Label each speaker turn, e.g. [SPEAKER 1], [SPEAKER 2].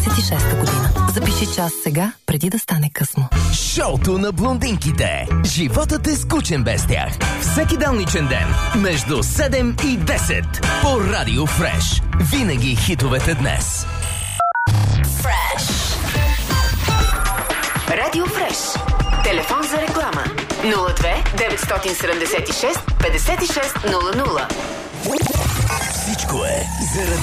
[SPEAKER 1] 26-та година. Запиши час сега, преди да стане късно.
[SPEAKER 2] Шоуто на блондинките. Животът е скучен без тях. Всеки делничен ден между 7 и 10 по Радио Фреш. Винаги хитовете днес.
[SPEAKER 3] Фреш. Радио Фреш. Телефон за реклама 02 976 5600.
[SPEAKER 2] Всичко е заради